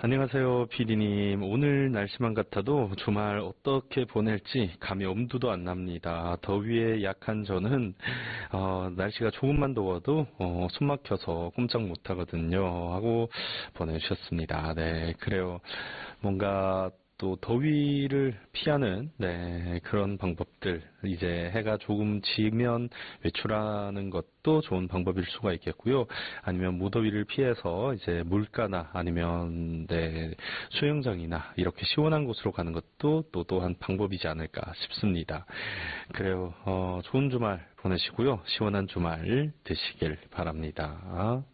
안녕하세요, 피디님. 오늘 날씨만 같아도 주말 어떻게 보낼지 감이 엄두도 안 납니다. 더위에 약한 저는 날씨가 조금만 더워도 숨 막혀서 꼼짝 못 하거든요. 하고 보내주셨습니다. 네, 그래요. 뭔가 또 더위를 피하는 그런 방법들, 이제 해가 조금 지면 외출하는 것도 좋은 방법일 수가 있겠고요. 아니면 무더위를 피해서 이제 물가나 아니면 수영장이나 이렇게 시원한 곳으로 가는 것도 또 또한 방법이지 않을까 싶습니다. 그래요. 좋은 주말 보내시고요. 시원한 주말 되시길 바랍니다.